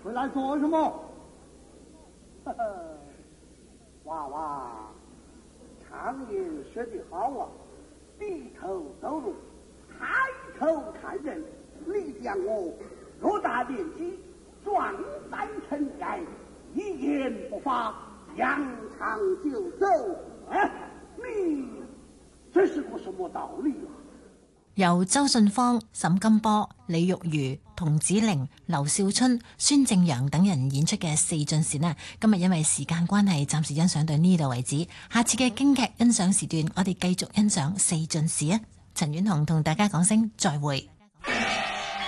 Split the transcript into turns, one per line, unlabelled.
回来做什么？娃娃，常言说得好啊，低头走路，抬头看人。你将我偌大年纪，壮胆成寨，一言不发，扬长就走。你这是个什么道理啊？
由周信芳、沈金波、李玉如、童子玲、劉少春、孫正陽等人演出嘅四進士呢，今日因為時間關係，暫時欣賞到呢度為止。下次嘅京劇欣賞時段，我哋繼續欣賞四進士啊！陳婉紅同大家講聲再會。